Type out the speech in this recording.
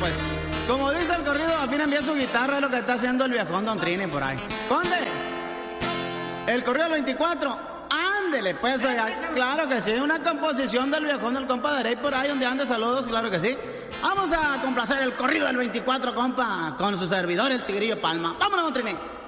pues. Como dice el corrido, afina envía su guitarra, es lo que está haciendo el viejón Don Trini por ahí. Conde, el corrido del 24, ándele, pues, oiga, claro que sí, una composición del viejón del compa Derey por ahí, donde ande, saludos, claro que sí. Vamos a complacer el corrido del 24, compa, con su servidor, el Tigrillo Palma. Vámonos, Don Trini.